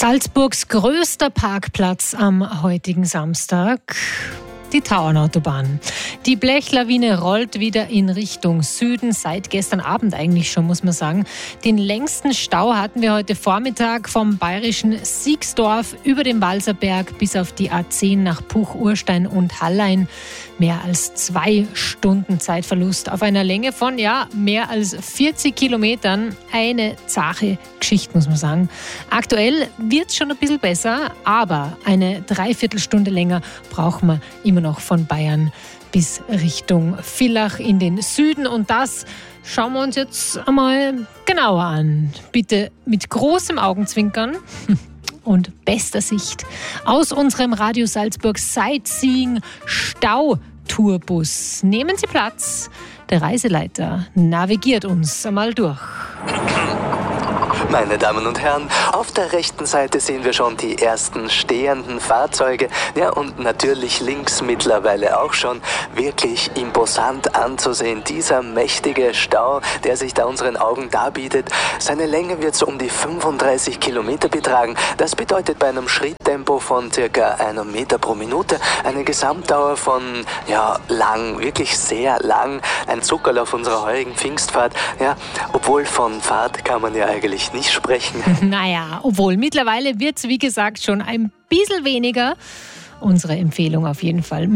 Salzburgs größter Parkplatz am heutigen Samstag, die Tauernautobahn. Die Blechlawine rollt wieder in Richtung Süden, seit gestern Abend eigentlich schon, muss man sagen. Den längsten Stau hatten wir heute Vormittag vom bayerischen Siegsdorf über den Walserberg bis auf die A10 nach Puch, Urstein und Hallein. Mehr als 2 Stunden Zeitverlust auf einer Länge von, mehr als 40 Kilometern. Eine zache Geschichte, muss man sagen. Aktuell wird es schon ein bisschen besser, aber eine Dreiviertelstunde länger brauchen wir immer noch von Bayern bis Richtung Villach in den Süden. Und das schauen wir uns jetzt einmal genauer an. Bitte mit großem Augenzwinkern und bester Sicht aus unserem Radio Salzburg Sightseeing Stautourbus. Nehmen Sie Platz. Der Reiseleiter navigiert uns einmal durch. Meine Damen und Herren, auf der rechten Seite sehen wir schon die ersten stehenden Fahrzeuge. Ja, und natürlich links mittlerweile auch schon. Wirklich imposant anzusehen. Dieser mächtige Stau, der sich da unseren Augen darbietet. Seine Länge wird so um die 35 Kilometer betragen. Das bedeutet bei einem Schritttempo von circa 1 Meter pro Minute eine Gesamtdauer von, lang, wirklich sehr lang. Ein Zuckerl auf unserer heurigen Pfingstfahrt. Ja, obwohl von Fahrt kann man ja eigentlich nicht sprechen. Naja, obwohl mittlerweile wird es, wie gesagt, schon ein bisschen weniger. Unsere Empfehlung auf jeden Fall.